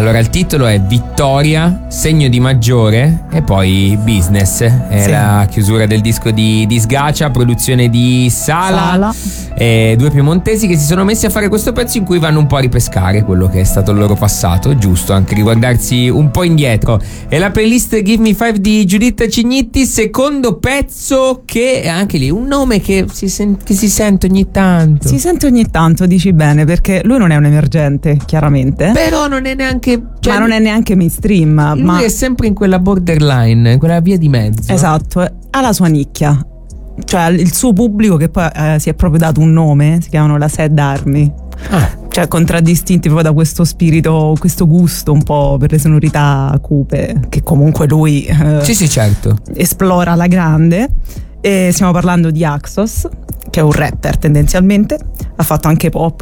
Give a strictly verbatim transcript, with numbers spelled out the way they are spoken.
Allora il titolo è Vittoria, segno di maggiore e poi Business. È Sì. la chiusura del disco di, di Sgacia, produzione di Sala, Sala. E due piemontesi che si sono messi a fare questo pezzo in cui vanno un po' a ripescare quello che è stato il loro passato. Giusto anche riguardarsi un po' indietro. E la playlist Give Me Five di Giuditta Cignitti, secondo pezzo che è anche lì un nome che si, sen- che si sente ogni tanto. Si sente ogni tanto, dici bene, perché lui non è un emergente, chiaramente. Però non è neanche, cioè, ma non è neanche mainstream. lui Ma è sempre in quella borderline, in quella via di mezzo. esatto, ha la sua nicchia. Cioè il suo pubblico che poi eh, si è proprio dato un nome, si chiamano la Sad Army. Ah. Cioè contraddistinti proprio da questo spirito, questo gusto un po' per le sonorità cupe che comunque lui eh, Sì, sì, certo. esplora alla grande. E stiamo parlando di Axos, che è un rapper tendenzialmente, ha fatto anche pop,